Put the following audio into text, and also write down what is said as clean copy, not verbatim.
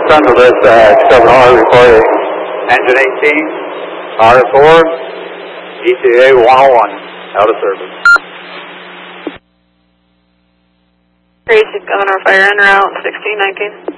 Central Dispatch, 7R reporting. Engine 18, R4, ETA 101, out of service. Gracie, Governor Fire en route, 1619.